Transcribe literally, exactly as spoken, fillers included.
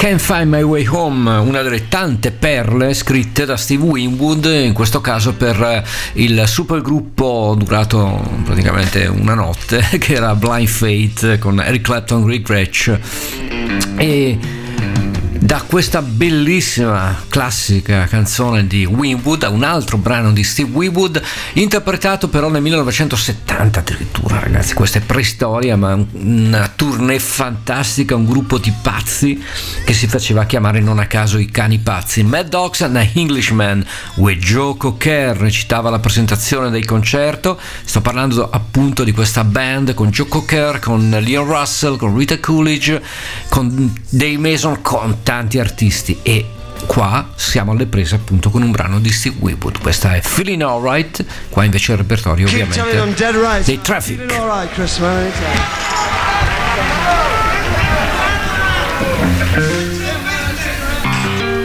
Can't Find My Way Home, una delle tante perle scritte da Steve Winwood, in questo caso per il supergruppo durato praticamente una notte, che era Blind Faith con Eric Clapton, Rick Gretsch. E da questa bellissima classica canzone di Winwood a un altro brano di Steve Winwood, interpretato però nel millenovecentosettanta addirittura, ragazzi, questa è preistoria, ma una tournée fantastica, un gruppo di pazzi che si faceva chiamare non a caso i cani pazzi. Mad Dogs and the Englishman with Joe Cocker recitava la presentazione del concerto. Sto parlando appunto di questa band con Joe Cocker, con Leon Russell, con Rita Coolidge, con Dave Mason, con tanti artisti, e qua siamo alle prese appunto con un brano di Steve Winwood. Questa è Feeling Alright, qua invece il repertorio ovviamente dei Traffic. Feeling alright, Chris, man.